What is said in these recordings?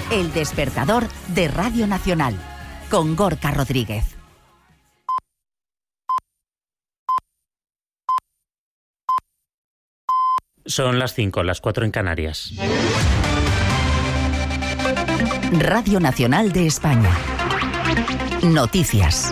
El despertador de Radio Nacional, con Gorka Rodríguez. Son las 5, las 4 en Canarias. Radio Nacional de España. Noticias.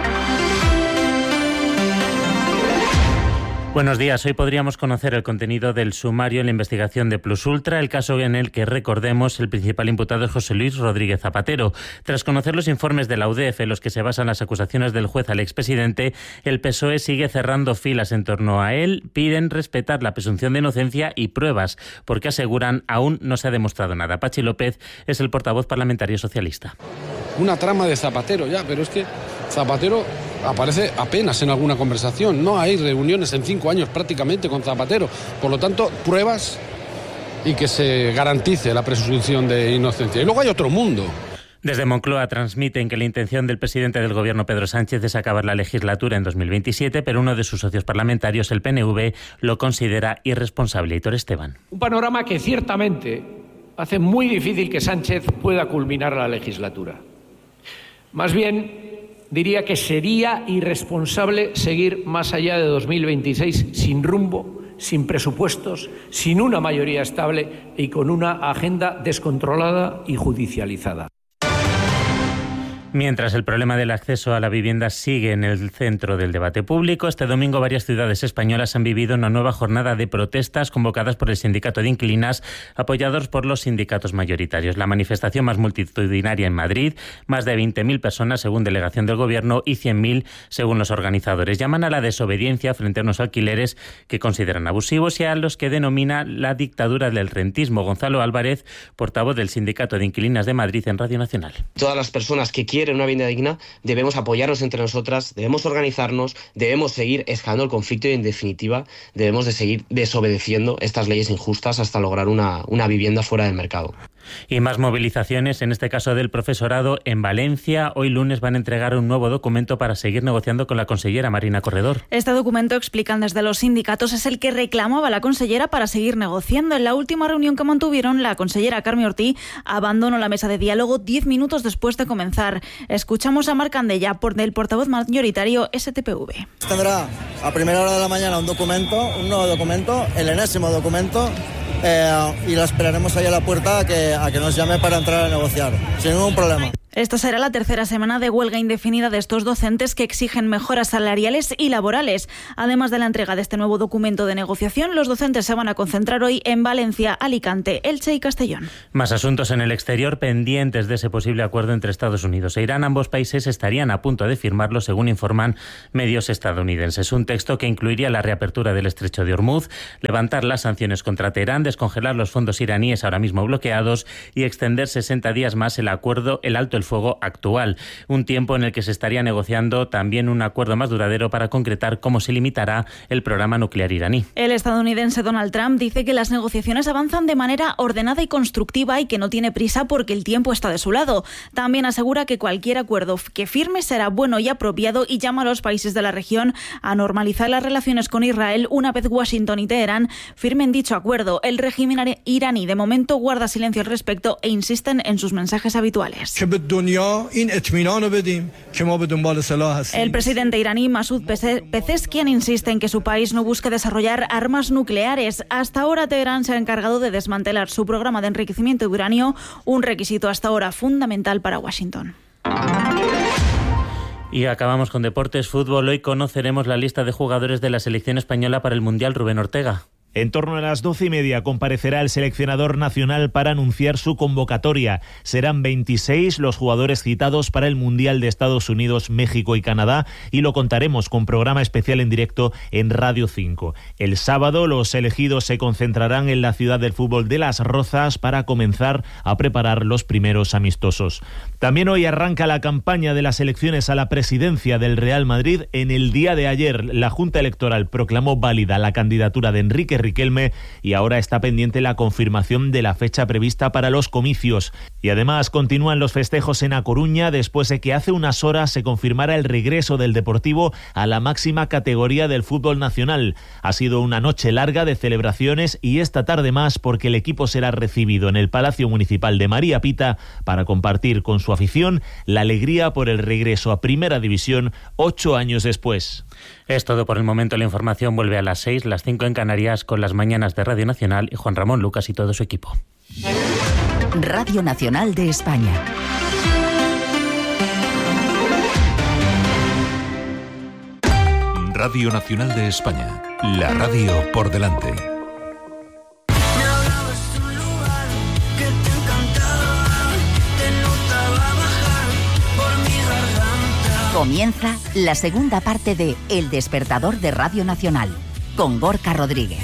Buenos días. Hoy podríamos conocer el contenido del sumario en la investigación de Plus Ultra, el caso en el que, recordemos, el principal imputado es José Luis Rodríguez Zapatero. Tras conocer los informes de la UDEF en los que se basan las acusaciones del juez al expresidente, el PSOE sigue cerrando filas en torno a él. Piden respetar la presunción de inocencia y pruebas, porque aseguran aún no se ha demostrado nada. Pachi López es el portavoz parlamentario socialista. Una trama de Zapatero ya, pero es que Zapatero aparece apenas en alguna conversación. No hay reuniones en 5 años prácticamente con Zapatero. Por lo tanto, pruebas y que se garantice la presunción de inocencia. Y luego hay otro mundo. Desde Moncloa transmiten que la intención del presidente del Gobierno, Pedro Sánchez, es acabar la legislatura en 2027, pero uno de sus socios parlamentarios, el PNV, lo considera irresponsable. Hitor Esteban. Un panorama que ciertamente hace muy difícil que Sánchez pueda culminar la legislatura. Más bien, diría que sería irresponsable seguir más allá de 2026 sin rumbo, sin presupuestos, sin una mayoría estable y con una agenda descontrolada y judicializada. Mientras el problema del acceso a la vivienda sigue en el centro del debate público, este domingo varias ciudades españolas han vivido una nueva jornada de protestas convocadas por el Sindicato de Inquilinas, apoyados por los sindicatos mayoritarios. La manifestación más multitudinaria en Madrid, más de 20.000 personas según delegación del Gobierno y 100.000 según los organizadores. Llaman a la desobediencia frente a unos alquileres que consideran abusivos y a los que denomina la dictadura del rentismo. Gonzalo Álvarez, portavoz del Sindicato de Inquilinas de Madrid en Radio Nacional. Todas las personas que quieren una vivienda digna, debemos apoyarnos entre nosotras, debemos organizarnos, debemos seguir escalando el conflicto y, en definitiva, debemos de seguir desobedeciendo estas leyes injustas hasta lograr una vivienda fuera del mercado. Y más movilizaciones, en este caso del profesorado en Valencia. Hoy lunes van a entregar un nuevo documento para seguir negociando con la consellera Marina Corredor. Este documento, explican desde los sindicatos, es el que reclamaba la consellera para seguir negociando. En la última reunión que mantuvieron, la consellera Carme Ortí abandonó la mesa de diálogo 10 minutos después de comenzar. Escuchamos a Marc Andella, del portavoz mayoritario STPV. Tendrá a primera hora de la mañana un nuevo documento, el enésimo documento, y la esperaremos ahí a la puerta a que nos llame para entrar a negociar, sin ningún problema. Esta será la tercera semana de huelga indefinida de estos docentes que exigen mejoras salariales y laborales. Además de la entrega de este nuevo documento de negociación, los docentes se van a concentrar hoy en Valencia, Alicante, Elche y Castellón. Más asuntos en el exterior pendientes de ese posible acuerdo entre Estados Unidos e Irán. Ambos países estarían a punto de firmarlo, según informan medios estadounidenses. Un texto que incluiría la reapertura del estrecho de Hormuz, levantar las sanciones contra Teherán, descongelar los fondos iraníes ahora mismo bloqueados y extender 60 días más el alto el fuego actual. Un tiempo en el que se estaría negociando también un acuerdo más duradero para concretar cómo se limitará el programa nuclear iraní. El estadounidense Donald Trump dice que las negociaciones avanzan de manera ordenada y constructiva y que no tiene prisa porque el tiempo está de su lado. También asegura que cualquier acuerdo que firme será bueno y apropiado y llama a los países de la región a normalizar las relaciones con Israel una vez Washington y Teherán firmen dicho acuerdo. El régimen iraní de momento guarda silencio al respecto e insisten en sus mensajes habituales. El presidente iraní Masoud Pezeshkian insiste en que su país no busque desarrollar armas nucleares. Hasta ahora Teherán se ha encargado de desmantelar su programa de enriquecimiento de uranio, un requisito hasta ahora fundamental para Washington. Y acabamos con deportes, fútbol. Hoy conoceremos la lista de jugadores de la selección española para el Mundial. Rubén Ortega. En torno a las 12:30 comparecerá el seleccionador nacional para anunciar su convocatoria. Serán 26 los jugadores citados para el Mundial de Estados Unidos, México y Canadá, y lo contaremos con programa especial en directo en Radio 5. El sábado los elegidos se concentrarán en la ciudad del fútbol de Las Rozas para comenzar a preparar los primeros amistosos. También hoy arranca la campaña de las elecciones a la presidencia del Real Madrid. En el día de ayer, la Junta Electoral proclamó válida la candidatura de Enrique Riquelme y ahora está pendiente la confirmación de la fecha prevista para los comicios. Y además continúan los festejos en A Coruña después de que hace unas horas se confirmara el regreso del Deportivo a la máxima categoría del fútbol nacional. Ha sido una noche larga de celebraciones y esta tarde más, porque el equipo será recibido en el Palacio Municipal de María Pita para compartir con su afición la alegría por el regreso a Primera División 8 años después. Es todo por el momento. La información vuelve a las 6, las 5 en Canarias, con las mañanas de Radio Nacional y Juan Ramón Lucas y todo su equipo. Radio Nacional de España. Radio Nacional de España. La radio por delante. Comienza la segunda parte de El Despertador de Radio Nacional, con Gorka Rodríguez.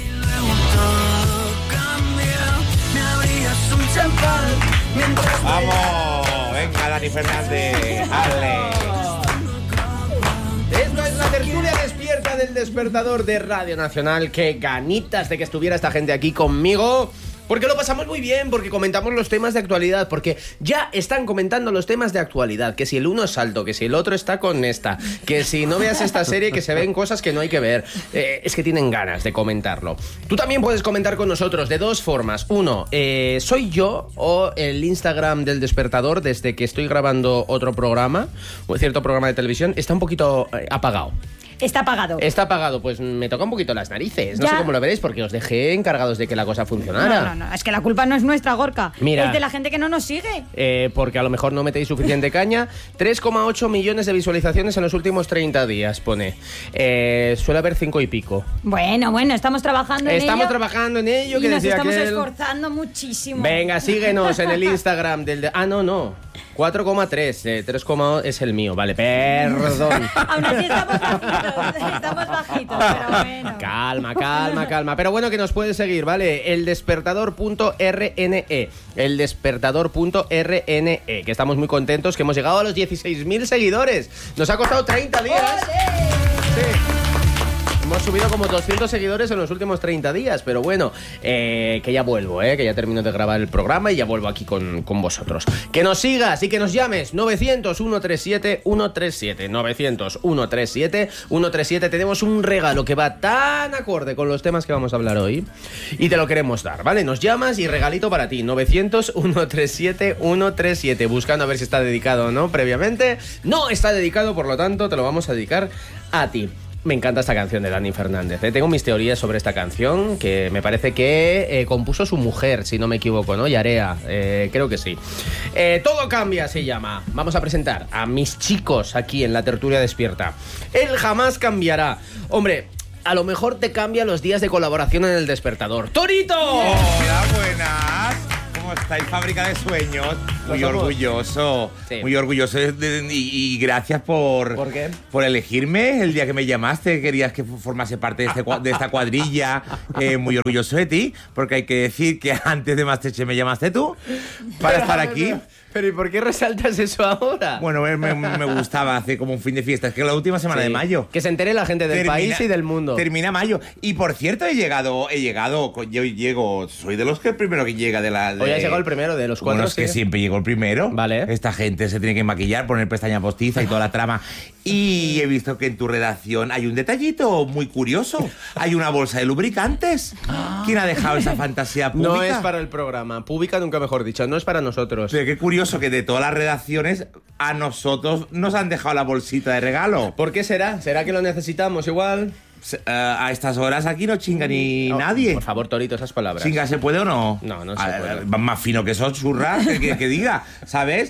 ¡Vamos! Venga, Dani Fernández. ¡Ale! Esto es la tertulia despierta del Despertador de Radio Nacional. ¡Qué ganitas de que estuviera esta gente aquí conmigo! Porque lo pasamos muy bien, porque comentamos los temas de actualidad, porque ya están comentando los temas de actualidad, que si el uno es alto, que si el otro está con esta, que si no veas esta serie, que se ven cosas que no hay que ver. Es que tienen ganas de comentarlo. Tú también puedes comentar con nosotros de dos formas. Uno, soy yo o el Instagram del Despertador, desde que estoy grabando otro programa, un cierto programa de televisión, está un poquito apagado. Está apagado. Está apagado, pues me toca un poquito las narices. No sé cómo lo veréis, porque os dejé encargados de que la cosa funcionara. No, es que la culpa no es nuestra, Gorka. Mira, es de la gente que no nos sigue. Porque a lo mejor no metéis suficiente caña. 3,8 millones de visualizaciones en los últimos 30 días, pone. Suele haber 5 y pico. Bueno, estamos trabajando en ello. Estamos trabajando en ello, que y nos decía estamos aquel... esforzando muchísimo. Venga, síguenos en el Instagram del... no. 4,3, 3,8 es el mío, vale, perdón. Aún así estamos bajitos, pero bueno. Calma. Pero bueno, que nos puedes seguir, ¿vale? Eldespertador.rne. Eldespertador.rne. Que estamos muy contentos, que hemos llegado a los 16.000 seguidores. Nos ha costado 30 días. Sí. Hemos subido como 200 seguidores en los últimos 30 días, pero bueno, que ya vuelvo, que ya termino de grabar el programa y ya vuelvo aquí con vosotros. Que nos sigas y que nos llames, 900-137-137, 900-137-137. Tenemos un regalo que va tan acorde con los temas que vamos a hablar hoy y te lo queremos dar, ¿vale? Nos llamas y regalito para ti, 900-137-137, buscando a ver si está dedicado o no previamente. No está dedicado, por lo tanto, te lo vamos a dedicar a ti. Me encanta esta canción de Dani Fernández. Tengo mis teorías sobre esta canción, que me parece que compuso su mujer, si no me equivoco, ¿no? Yarea, creo que sí. Todo cambia, se llama. Vamos a presentar a mis chicos aquí en la tertulia despierta. Él jamás cambiará. Hombre, a lo mejor te cambia los días de colaboración en El Despertador. ¡Torito! Hola, buenas. ¿Cómo estáis? Fábrica de sueños. Muy orgulloso. Sí. Muy orgulloso y gracias por... ¿Por qué? Por elegirme el día que me llamaste. Querías que formase parte de esta cuadrilla. Muy orgulloso de ti, porque hay que decir que antes de Masterchef me llamaste tú para estar aquí. Pero ¿y por qué resaltas eso ahora? Bueno, me gustaba hacer como un fin de fiesta. Es que la última semana de mayo. Que se entere la gente del país y del mundo. Termina mayo. Y por cierto, he llegado. Yo llego. Soy de los que el primero que llega de la. Hoy has llegado el primero de los cuatro. Bueno, es que siempre llego el primero. Vale. Esta gente se tiene que maquillar, poner pestaña postiza y toda la trama. Y he visto que en tu redacción hay un detallito muy curioso. Hay una bolsa de lubricantes. ¿Quién ha dejado esa fantasía pública? No es para el programa. Pública nunca mejor dicho. No es para nosotros. Pero qué curioso que de todas las redacciones a nosotros nos han dejado la bolsita de regalo. ¿Por qué será? ¿Será que lo necesitamos igual? A estas horas aquí no chinga ni nadie. Por favor, Torito, esas palabras. ¿Chinga se puede o no? No se puede. Más fino que eso, churra, que diga, ¿sabes?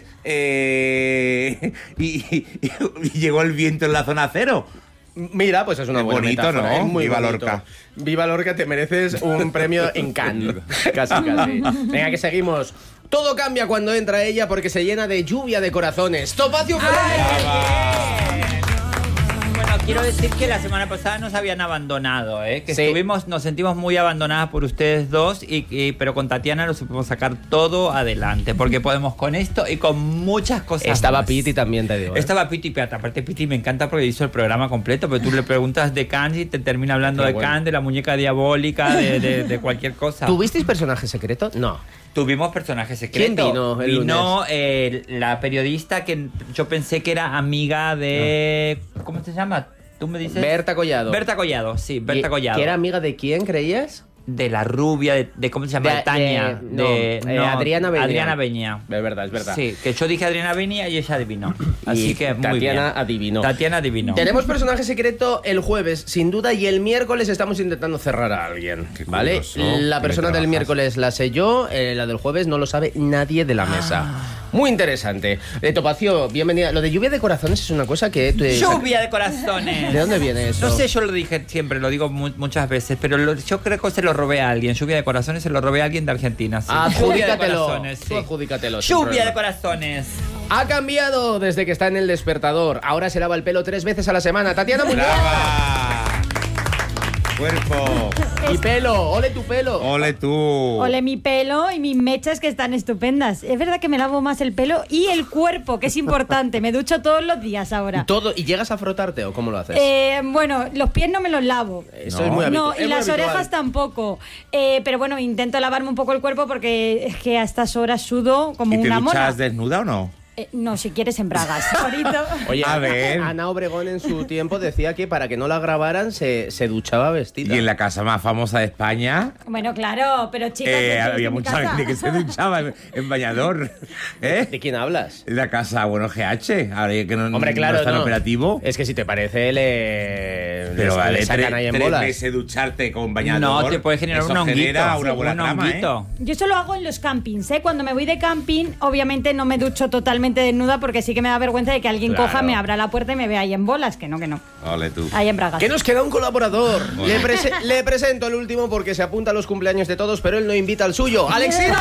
Y llegó el viento en la zona cero. Mira, pues es una buena bonito, metáfora, ¿no? Muy Viva bonito. Lorca. Viva Lorca, te mereces un premio en Cannes. Casi. Venga, que seguimos. Todo cambia cuando entra ella porque se llena de lluvia de corazones. ¡Topacio Ferrer! Buenas quiero decir que la semana pasada nos habían abandonado, que Sí. nos sentimos muy abandonadas por ustedes dos, pero con Tatiana lo supimos sacar todo adelante, porque podemos con esto y con muchas cosas Estaba más. Piti también, te digo. Estaba Piti, pero aparte Piti me encanta porque hizo el programa completo, pero tú le preguntas de Cannes y te termina hablando Pero de bueno. Cannes, de la muñeca diabólica, de cualquier cosa. ¿Tuvisteis personaje secreto? No. Tuvimos personajes secretos. ¿Quién vino el Vino la periodista que yo pensé que era amiga de... ¿Cómo se llama? ¿Tú me dices? Berta Collado. Berta Collado, sí, Berta Collado. ¿Que era amiga de quién, creías? De la rubia, de ¿cómo se llama? De Tania. Adriana Beña. Adriana Beña. Es verdad, es verdad. Sí, que yo dije Adriana Beña y ella adivinó. Así que muy Tatiana bien. adivinó. Tatiana adivinó. Tenemos personaje secreto el jueves, sin duda, y el miércoles estamos intentando cerrar a alguien, ¿vale? curioso. La ¿Qué persona me del trabajas? miércoles la sé yo, la del jueves no lo sabe nadie de la mesa. Muy interesante. Topacio, bienvenida. Lo de lluvia de corazones es una cosa que... Lluvia de corazones. ¿De dónde viene eso? No sé, yo lo dije siempre, lo digo muchas veces, pero yo creo que se lo robé a alguien. Lluvia de corazones se lo robé a alguien de Argentina. Sí. Adjudícatelo. Corazones, sí. Tú adjudícatelo, sin Lluvia problema. de corazones. Ha cambiado desde que está en el despertador. Ahora se lava el pelo 3 veces a la semana. Tatiana Muñoz. ¡Brava! Cuerpo. Mi pelo, ole tu pelo. Ole tú. Ole mi pelo y mis mechas que están estupendas. Es verdad que me lavo más el pelo y el cuerpo, que es importante. Me ducho todos los días ahora. Todo, ¿y llegas a frotarte o cómo lo haces? Bueno, los pies no me los lavo. Eso es muy No, habitual. y Es muy las habitual. orejas tampoco. Pero bueno, intento lavarme un poco el cuerpo porque es que a estas horas sudo como ¿Y te una duchas mona. desnuda o no? No, si quieres en bragas. Ahorita. Oye, A ver. Ana Obregón en su tiempo decía que para que no la grabaran se duchaba vestida. Y en la casa más famosa de España Bueno, claro, pero chicos, había mucha gente que se duchaba en bañador. ¿De quién hablas? En la casa, bueno, GH. Ahora que no, Hombre, claro, no está en no. operativo. Es que si te parece, Pero le vale, sacan ahí en 3 bolas. meses ducharte con bañador. No, te puede generar eso un honguito. genera una Sí, buena un trama, honguito. Yo eso lo hago en los campings, ¿eh? Cuando me voy de camping, obviamente no me ducho totalmente desnuda porque sí que me da vergüenza de que alguien Claro. coja, me abra la puerta y me vea ahí en bolas, que no, que no. Ole tú. Ahí en bragas. Que nos queda un colaborador. Le presento el último porque se apunta a los cumpleaños de todos, pero él no invita al suyo. ¡Alexino!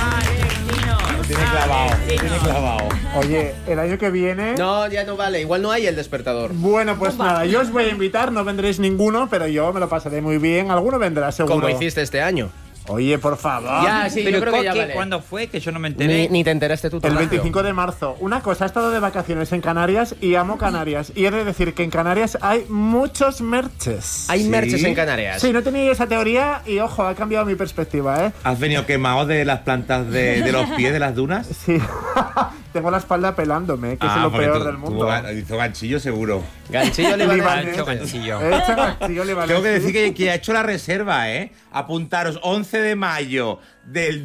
Lo tiene clavado, lo tiene clavado. Oye, el año que viene... No, ya no vale. Igual no hay el despertador. Bueno, pues nada, yo os voy a invitar, no vendréis ninguno, pero yo me lo pasaré muy bien. Alguno vendrá, seguro. Como hiciste este año. Oye, por favor. Ya, sí, yo creo que ya vale. ¿Cuándo fue? Que yo no me enteré. Ni te enteraste tú, El Tomacio. 25 de marzo. Una cosa, he estado de vacaciones en Canarias y amo Canarias. Y he de decir que en Canarias hay muchos merches. Hay merches en Canarias. Sí, no tenía esa teoría y, ojo, ha cambiado mi perspectiva, ¿eh? ¿Has venido quemado de las plantas de los pies de las dunas? Sí. Tengo la espalda pelándome, que es lo porque peor tú- del tú mundo. Hizo ganchillo seguro. Ganchillo Gancho, ganchillo. He hecho ganchillo libanés. Tengo que decir que ha hecho la reserva, ¿eh? Apuntaros 11 de mayo del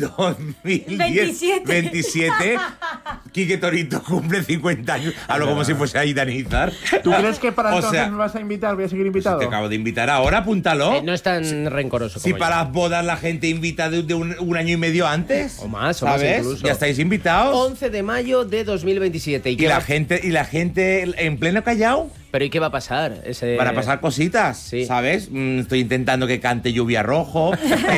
2027. Quique Torito cumple 50 años. Hablo como si fuese ahí Danizar. ¿Tú crees que para O entonces sea, me vas a invitar? ¿Voy a seguir invitado? Te acabo de invitar ahora, apúntalo. No es tan rencoroso Si como para yo. las bodas la gente invita de un año y medio antes. O más ¿sabes? incluso. Ya estáis invitados. 11 de mayo de 2027. Y la gente en pleno Callao. ¿Pero y qué va a pasar? Van a pasar cositas, ¿sabes? Estoy intentando que cante Lluvia Rojo,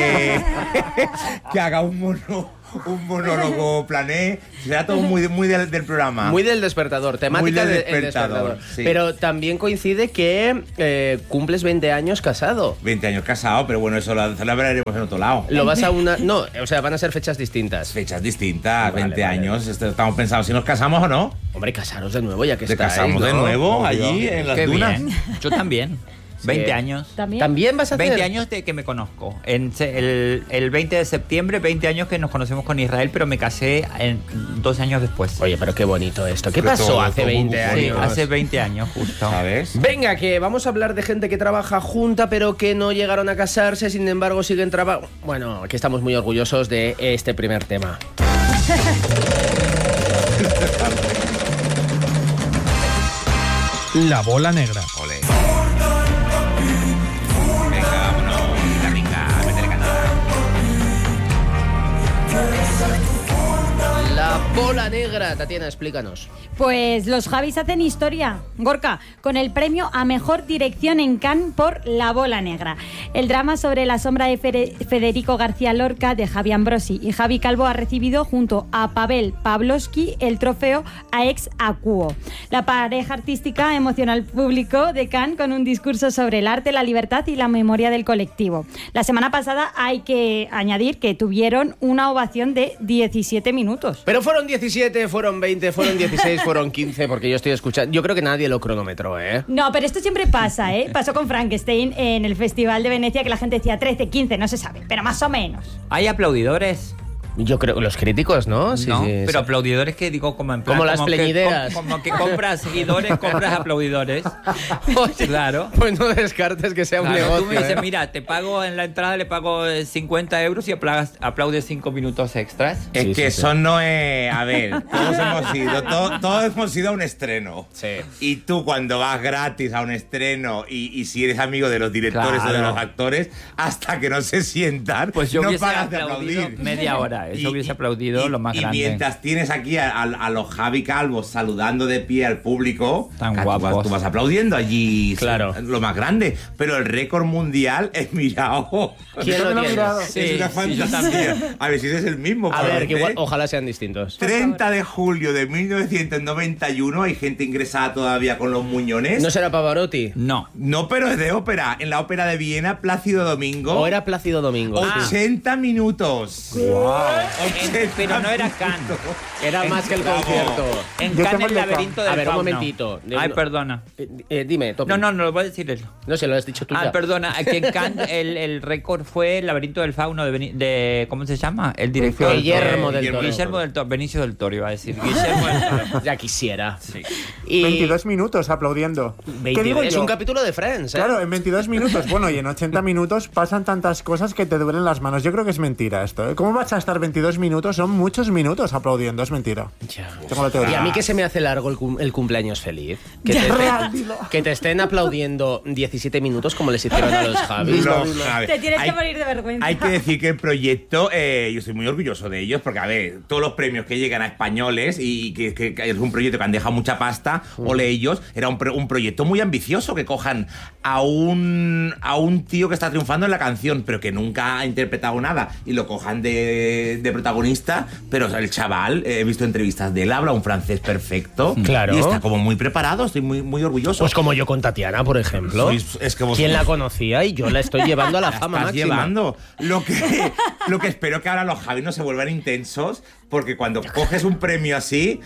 que haga un monólogo plané. Será todo muy del programa. Muy del despertador, temática Muy del del despertador, sí. Pero también coincide que cumples 20 años casado. 20 años casado, pero bueno, eso lo celebraremos en otro lado. Lo vas a una... No, o sea, van a ser fechas distintas. Fechas distintas, Vale, 20 vale. años. Estamos pensando si nos casamos o no. Hombre, casaros de nuevo ya que Te estáis, casamos de ¿no? nuevo Obvio. allí en las Qué dunas. bien. Yo también. 20 años. ¿También vas a hacer? 20 años de que me conozco. El 20 de septiembre, 20 años que nos conocemos con Israel, pero me casé 2 años después. Oye, pero qué bonito esto. ¿Qué Pero pasó todo, hace todo 20 muy años? Sí, hace 20 años justo. ¿Sabes? Venga, que vamos a hablar de gente que trabaja junta, pero que no llegaron a casarse, sin embargo siguen trabajando. Bueno, aquí estamos muy orgullosos de este primer tema. La bola negra. Ole. Venga, vámonos. Venga, métele caña. La La bola negra. Tatiana, explícanos. Pues los Javis hacen historia, Gorka, con el premio a Mejor Dirección en Cannes por La bola negra. El drama sobre la sombra de Federico García Lorca, de Javi Ambrosi y Javi Calvo, ha recibido junto a Pavel Pavlovsky el trofeo a ex aequo. La pareja artística emociona al público de Cannes con un discurso sobre el arte, la libertad y la memoria del colectivo. La semana pasada hay que añadir que tuvieron una ovación de 17 minutos. Pero fueron 17, fueron 20, fueron 16, fueron 15, porque yo estoy escuchando. Yo creo que nadie lo cronometró, ¿eh? No, pero esto siempre pasa, ¿eh? Pasó con Frankenstein en el Festival de Venecia, que la gente decía 13, 15, no se sabe, pero más o menos. ¿Hay aplaudidores? Yo creo, los críticos, ¿no? Sí, no, sí, pero sí. aplaudidores que digo como en plan... Como las pleñideras. Como que compras seguidores, compras aplaudidores. Oye, claro. Pues no descartes que sea un negocio. Tú me dices, mira, te pago en la entrada, le pago 50 euros y aplaudes 5 minutos extras. Es que eso no es... A ver, todos hemos ido a un estreno. Sí. Y tú cuando vas gratis a un estreno y si eres amigo de los directores o de los actores, hasta que no se sientan, pues yo no hubiese paras de aplaudido aplaudir. media hora. Eso hubiese aplaudido lo más grande. Y mientras tienes aquí a los Javi Calvos saludando de pie al público, tan guapos. Tú vas aplaudiendo allí, claro, lo más grande. Pero el récord mundial es mirado. ¿Quién lo tiene? Sí, es una fantasía. A ver si ese es el mismo. A ver, que igual, ojalá sean distintos. 30 de julio de 1991, hay gente ingresada todavía con los muñones. ¿No será Pavarotti? No. No, pero es de ópera. En la ópera de Viena, Plácido Domingo. ¿O era Plácido Domingo? 80 minutos. Wow. Pero no era Cannes. Era más que el concierto. En Cannes el laberinto del fauno. A ver, un fauno. momentito. Ay, perdona. Dime, Topi. No, lo voy a decir eso. No se lo has dicho tú ya. Perdona. Aquí en Cannes el récord fue el laberinto del fauno de ¿cómo se llama? El director. Guillermo del Toro. Guillermo del Toro. Benicio del Toro iba a decir. Guillermo del Toro. Ya quisiera. Sí. Y 22 minutos aplaudiendo. 22, ¿Qué digo es yo? un capítulo de Friends, ¿eh? Claro, en 22 minutos. Bueno, y en 80 minutos pasan tantas cosas que te duelen las manos. Yo creo que es mentira esto, ¿eh? ¿Cómo vas a estar 22 minutos? Son muchos minutos aplaudiendo, es mentira. Ya. Tengo la teoría. Y a mí que se me hace largo el cumpleaños feliz. Que te estén aplaudiendo 17 minutos como les hicieron a los Javis. Te tienes que morir de vergüenza. Hay que decir que el proyecto, yo estoy muy orgulloso de ellos, porque, a ver, todos los premios que llegan a españoles y que es un proyecto que han dejado mucha pasta, ole ellos, era un proyecto muy ambicioso, que cojan a un tío que está triunfando en la canción, pero que nunca ha interpretado nada, y lo cojan de protagonista, pero el chaval, he visto entrevistas de él, habla un francés perfecto. Claro. Y está como muy preparado, estoy muy, muy orgulloso. Pues como yo con Tatiana, por ejemplo. ¿Quién la conocía? Y yo la estoy llevando a la fama máxima. Llevando. Lo que espero que ahora los Javi no se vuelvan intensos, porque cuando coges un premio así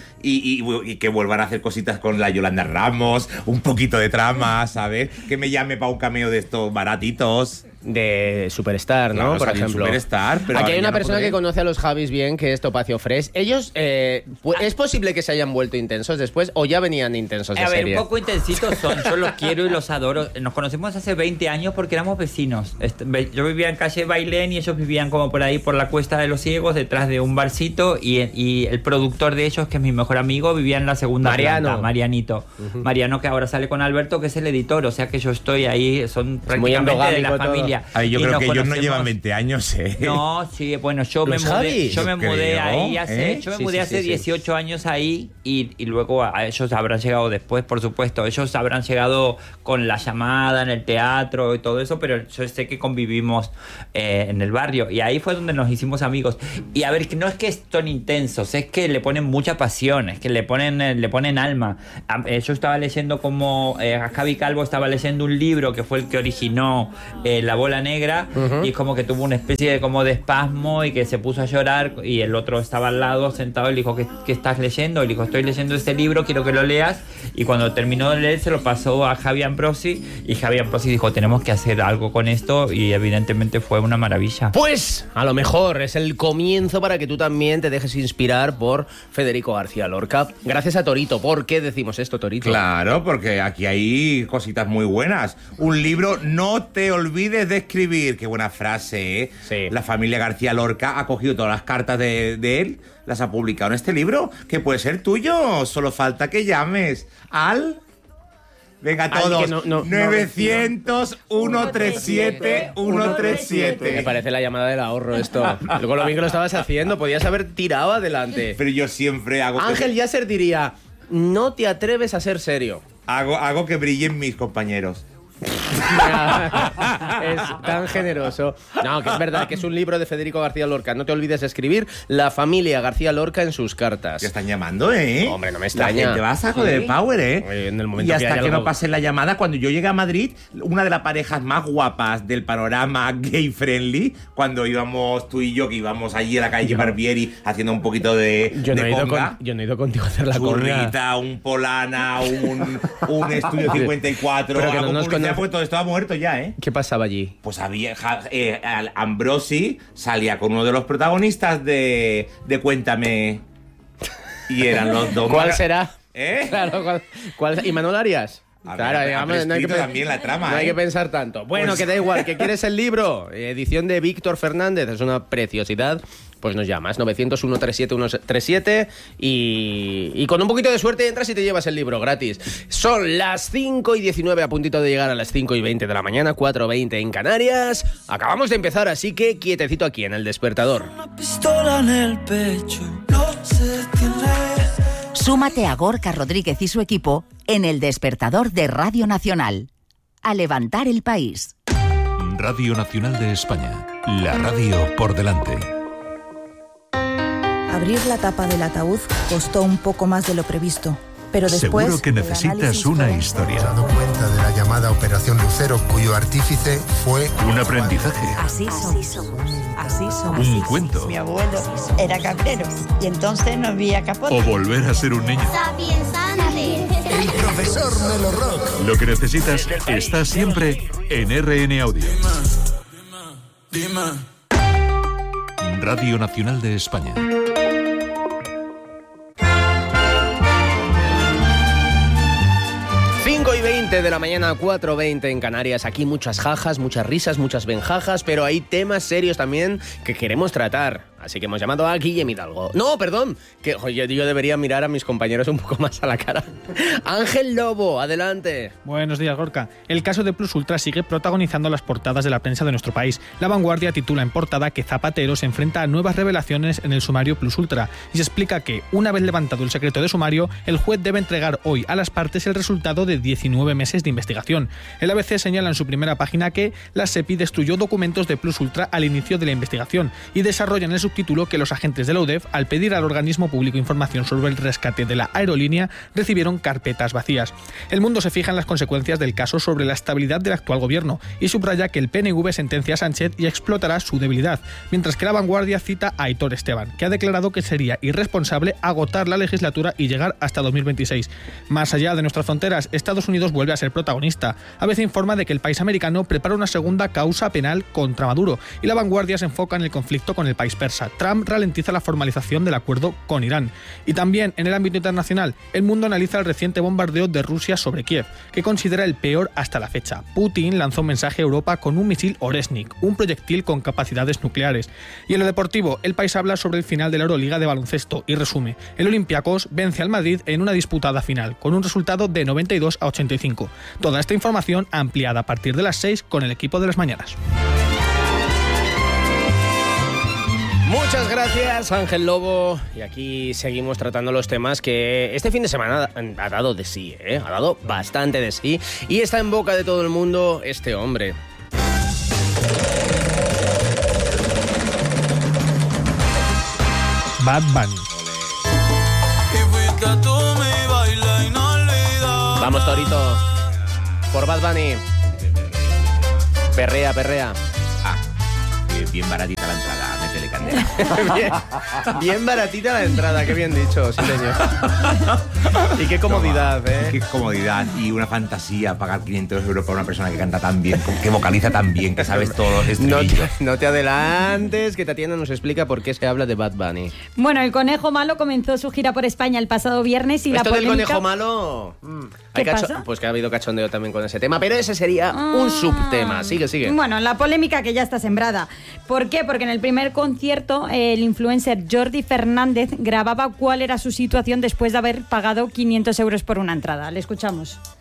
y que vuelvan a hacer cositas con la Yolanda Ramos, un poquito de trama, ¿sabes? Que me llame para un cameo de estos baratitos. De Superstar, ¿no? Claro, por salí en ejemplo. Superstar, pero aquí hay una no persona podré. que conoce a los Javis bien, que es Topacio Fresh. Ellos, ¿es posible que se hayan vuelto intensos después o ya venían intensos de A ver, serie? un poco intensitos son. Yo los quiero y los adoro. Nos conocimos hace 20 años porque éramos vecinos. Yo vivía en calle Bailén y ellos vivían como por ahí, por la Cuesta de los Ciegos, detrás de un barcito. Y el productor de ellos, que es mi mejor amigo, vivía en la segunda planta, Marianito. Mariano, que ahora sale con Alberto, que es el editor. O sea que yo estoy ahí, son prácticamente de la familia. Ay, yo Y creo nos que ellos no conocemos- llevan 20 años, ¿eh? No, sí, bueno, yo me ¿Los mudé, Javis? yo me Yo mudé creo, ahí hace, ¿eh? yo me Sí, mudé sí, hace sí, sí. 18 años ahí y luego a ellos habrán llegado después, por supuesto. Ellos habrán llegado con la llamada en el teatro y todo eso, pero yo sé que convivimos en el barrio y ahí fue donde nos hicimos amigos. Y a ver, que no es que son intensos, es que le ponen mucha pasión, es que le ponen alma. Yo estaba leyendo como Javi Calvo estaba leyendo un libro que fue el que originó La Bola Negra, y es como que tuvo una especie de como de espasmo y que se puso a llorar y el otro estaba al lado sentado y le dijo, ¿qué estás leyendo? Y le dijo, estoy leyendo este libro, quiero que lo leas. Y cuando terminó de leer se lo pasó a Javi Ambrosi y Javi Ambrosi dijo, tenemos que hacer algo con esto, y evidentemente fue una maravilla. Pues a lo mejor es el comienzo para que tú también te dejes inspirar por Federico García Lorca. Gracias a Torito. ¿Por qué decimos esto, Torito? Claro, porque aquí hay cositas muy buenas. Un libro, no te olvides de escribir. Qué buena frase, ¿eh? Sí. La familia García Lorca ha cogido todas las cartas de él, las ha publicado en este libro, que puede ser tuyo. Solo falta que llames al Venga, todos. 900 137 137. Me parece la llamada del ahorro esto. Luego lo bien que lo estabas haciendo, podías haber tirado adelante. Pero yo siempre hago... Ángel Yasser diría, no te atreves a ser serio. Hago que brillen mis compañeros. Es tan generoso. No, que es verdad, que es un libro de Federico García Lorca. No te olvides de escribir la familia García Lorca en sus cartas. Te están llamando, ¿eh? Hombre, no me extraña. La gente va a saco de power, ¿eh? Oye, en el momento y hasta que algo... no pase la llamada, cuando yo llegué a Madrid, una de las parejas más guapas del panorama gay friendly, cuando íbamos tú y yo, que íbamos allí a la calle Barbieri haciendo un poquito de yo no conga. Yo no he ido contigo a hacer la Churrita, conga. un Polana, un Estudio 54. Pero que no nos pues todo estaba muerto ya, ¿eh? ¿Qué pasaba allí? Pues había Ambrosi salía con uno de los protagonistas de Cuéntame y eran los dos. ¿Cuál será? ¿Eh? Claro, ¿cuál? ¿Y Manuel Arias? Claro, digamos, no hay que también la trama. No hay que pensar tanto. Bueno, pues... que da igual, que quieres el libro. Edición de Víctor Fernández, es una preciosidad. Pues nos llamas, 900-137-137 y con un poquito de suerte entras y te llevas el libro gratis. Son las 5:19, a puntito de llegar a las 5:20 de la mañana, 4:20 en Canarias. Acabamos de empezar, así que quietecito aquí en El Despertador. Una pistola en el pecho, no se detiene. Súmate a Gorka Rodríguez y su equipo en El Despertador de Radio Nacional. A levantar el país. Radio Nacional de España. La radio por delante. Abrir la tapa del ataúd costó un poco más de lo previsto, pero después... Seguro que necesitas una historia. Se ha dado cuenta de la llamada Operación Lucero, cuyo artífice fue... Un aprendizaje. Así somos. Un cuento. Mi abuelo era cabrero y entonces no había capote. O volver a ser un niño. El profesor Melo Rock. Lo que necesitas está siempre en RN Audio. Dime. Radio Nacional de España. 5:20 de la mañana, 4:20 en Canarias. Aquí muchas jajas, muchas risas, muchas benjajas, pero hay temas serios también que queremos tratar. Así que hemos llamado a Guillem Hidalgo. No, perdón, que oye, yo debería mirar a mis compañeros un poco más a la cara. Ángel Lobo, adelante. Buenos días, Gorka. El caso de Plus Ultra sigue protagonizando las portadas de la prensa de nuestro país. La Vanguardia titula en portada que Zapatero se enfrenta a nuevas revelaciones en el sumario Plus Ultra y se explica que, una vez levantado el secreto de sumario, el juez debe entregar hoy a las partes el resultado de 19 meses de investigación. El ABC señala en su primera página que la SEPI destruyó documentos de Plus Ultra al inicio de la investigación y desarrolla en el subtítulo que los agentes de la UDEF, al pedir al organismo público información sobre el rescate de la aerolínea, recibieron carpetas vacías. El Mundo se fija en las consecuencias del caso sobre la estabilidad del actual gobierno y subraya que el PNV sentencia a Sánchez y explotará su debilidad, mientras que La Vanguardia cita a Aitor Esteban, que ha declarado que sería irresponsable agotar la legislatura y llegar hasta 2026. Más allá de nuestras fronteras, Estados Unidos vuelve a ser protagonista. ABC informa de que el país americano prepara una segunda causa penal contra Maduro y La Vanguardia se enfoca en el conflicto con el país persa. Trump ralentiza la formalización del acuerdo con Irán. Y también en el ámbito internacional, El Mundo analiza el reciente bombardeo de Rusia sobre Kiev, que considera el peor hasta la fecha. Putin lanzó un mensaje a Europa con un misil Oresnik, un proyectil con capacidades nucleares. Y en lo deportivo, El País habla sobre el final de la Euroliga de baloncesto y resume: el Olympiacos vence al Madrid en una disputada final, con un resultado de 92-85. Toda esta información ampliada a partir de las 6 con el equipo de las mañanas. Muchas gracias, Ángel Lobo. Y aquí seguimos tratando los temas que este fin de semana ha dado de sí, ha dado bastante de sí. Y está en boca de todo el mundo este hombre. Bad Bunny. Vamos, Torito. Por Bad Bunny. Perrea, perrea. Bien baratita la entrada, métele candela. bien baratita la entrada, qué bien dicho, sí señor. Y qué comodidad, Qué comodidad y una fantasía pagar 500 euros por una persona que canta tan bien, que vocaliza tan bien, que sabes todos los estribillos. No te adelantes, que Tatiana nos explica por qué se habla de Bad Bunny. Bueno, el Conejo Malo comenzó su gira por España el pasado viernes y ¿Esto la polémica... del Conejo Malo? ¿Qué pasa? Pues que ha habido cachondeo también con ese tema, pero ese sería un subtema. Sigue. Bueno, la polémica que ya está sembrada. ¿Por qué? Porque en el primer concierto el influencer Jordi Fernández grababa cuál era su situación después de haber pagado 500 euros por una entrada. Le escuchamos.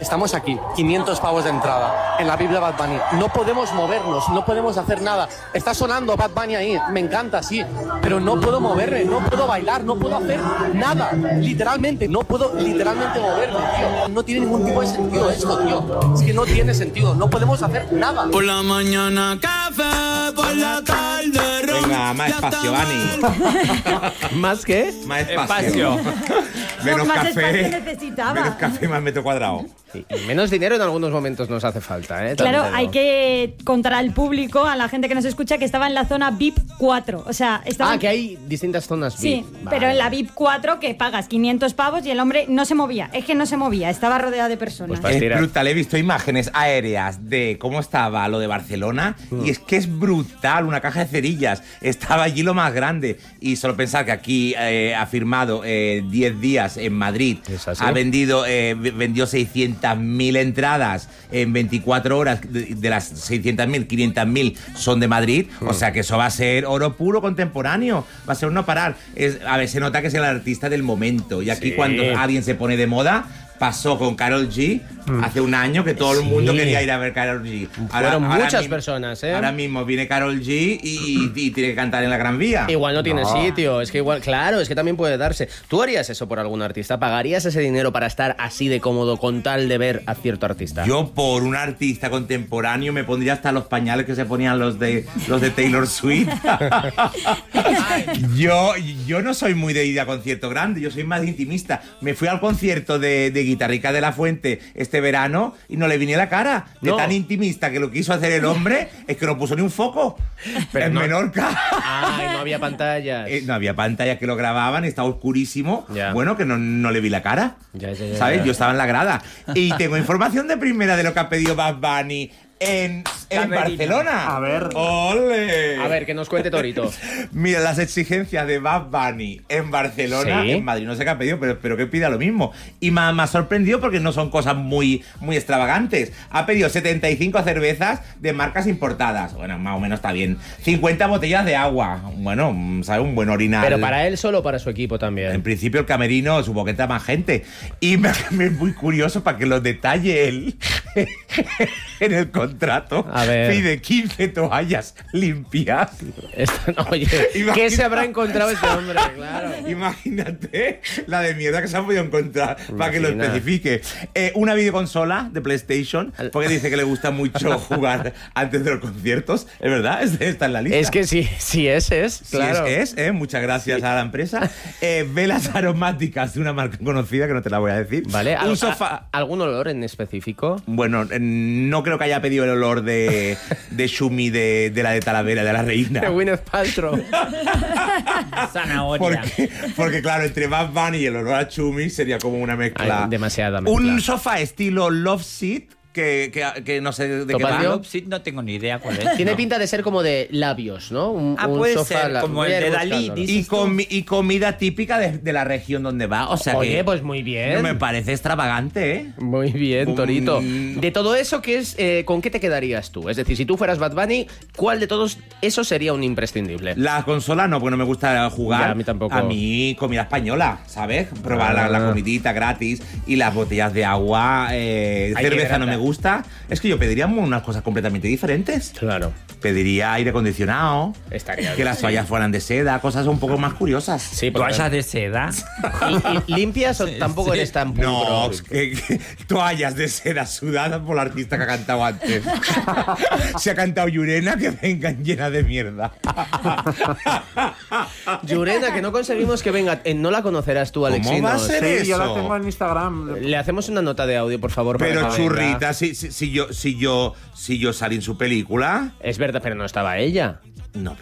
Estamos aquí, 500 pavos de entrada, en la VIP de Bad Bunny. No podemos movernos, no podemos hacer nada. Está sonando Bad Bunny ahí, me encanta, sí, pero no puedo moverme, no puedo bailar, no puedo hacer nada. Literalmente, no puedo literalmente moverme, tío. No tiene ningún tipo de sentido esto, tío. Es que no tiene sentido, no podemos hacer nada. Por la mañana café, por la tarde ron. Venga, más espacio, Ani. ¿Más qué? Más espacio. Menos más café. espacio necesitaba. Menos café, más metro cuadrado. Sí, y menos dinero en algunos momentos nos hace falta, ¿eh? Claro, También hay que contar al público, a la gente que nos escucha, que estaba en la zona VIP 4. O sea, estaba... que hay distintas zonas Sí, VIP. pero en la VIP 4 que pagas 500 pavos y el hombre no se movía. Es que no se movía, estaba rodeado de personas. Es brutal, he visto imágenes aéreas de cómo estaba lo de Barcelona y es que es brutal, una caja de cerillas. Estaba allí lo más grande y solo pensar que aquí ha firmado 10 días en Madrid, ha vendido vendió 600.000 entradas en 24 horas, de las 600.000, 500.000 son de Madrid, o sea que eso va a ser oro puro contemporáneo, va a ser un no parar. A ver, se nota que es el artista del momento y aquí cuando alguien se pone de moda, pasó con Karol G hace un año que todo el mundo quería ir a ver Karol G. Fueron muchas personas, ¿eh? Ahora mismo viene Karol G y tiene que cantar en la Gran Vía. Igual no tiene sitio, es que igual, claro, es que también puede darse. ¿Tú harías eso por algún artista? ¿Pagarías ese dinero para estar así de cómodo con tal de ver a cierto artista? Yo por un artista contemporáneo me pondría hasta los pañales que se ponían los de Taylor Swift. yo no soy muy de ir a concierto grande, yo soy más intimista. Me fui al concierto de Guitarrica de la Fuente este verano y no le vi ni la cara. De tan intimista que lo quiso hacer el hombre, es que no puso ni un foco. Pero en Menorca. Ay, no había pantallas. No había pantallas que lo grababan, estaba oscurísimo. Bueno, que no le vi la cara. ¿Sabes? Yo estaba en la grada. Y tengo información de primera de lo que ha pedido Bad Bunny en Barcelona. A ver. ¡Ole! A ver, que nos cuente Torito. Mira, las exigencias de Bad Bunny en Barcelona, en Madrid no sé qué ha pedido, pero que pida lo mismo. Y me ha sorprendido porque no son cosas muy, muy extravagantes. Ha pedido 75 cervezas de marcas importadas. Bueno, más o menos está bien. 50 botellas de agua. Bueno, ¿sabes? Un buen orinal. ¿Pero para él solo o para su equipo también? En principio el camerino, supongo que entra más gente. Y me es muy curioso para que lo detalle él en el contrato. A ver. Pide 15 toallas limpias. Oye, ¿qué se habrá encontrado este hombre? Claro. Imagínate la de mierda que se ha podido encontrar para que lo especifique. Una videoconsola de PlayStation, porque dice que le gusta mucho jugar antes de los conciertos. ¿Es verdad? Está en la lista. Es que sí es, claro. Sí es. Muchas gracias a la empresa. Velas aromáticas de una marca conocida que no te la voy a decir. Vale. Un sofá. ¿Algún olor en específico? Bueno, no creo que haya pedido el olor de Shumi de la de Talavera, de la reina. De Gwyneth Paltrow. Zanahoria. Porque claro, entre Bad Bunny y el olor a Shumi sería como una mezcla. Demasiada mezcla. Un sofá estilo Love Seat. Que no sé de qué va. Love Seat no tengo ni idea cuál es. Tiene pinta de ser como de labios, ¿no? Un puede sofá ser, como el de Dalí. Y comida típica de la región donde va. O sea Oye, pues muy bien. No me parece extravagante, ¿eh? Muy bien, Torito. De todo eso, ¿qué es, ¿con qué te quedarías tú? Es decir, si tú fueras Bad Bunny, ¿cuál de todos esos sería un imprescindible? La consola no, porque no me gusta jugar. Ya, a mí tampoco. A mí, comida española, ¿sabes? Probar la comidita gratis y las botellas de agua. Cerveza no me gusta. Es que yo pediría unas cosas completamente diferentes. Claro. Pediría aire acondicionado. Estaría que las toallas fueran de seda, cosas un poco más curiosas. Sí, ¿toallas de seda? ¿Y limpias o tampoco eres tan puro? No, toallas de seda sudadas por la artista que ha cantado antes. Se ha cantado Llurena, que vengan llenas de mierda. Llurena, que no conseguimos que venga. No la conocerás tú, Alexino. ¿Cómo va a ser eso? Yo la tengo en Instagram. Le hacemos una nota de audio, por favor. Pero churrita, si yo salí en su película. Es verdad, pero no estaba ella. No,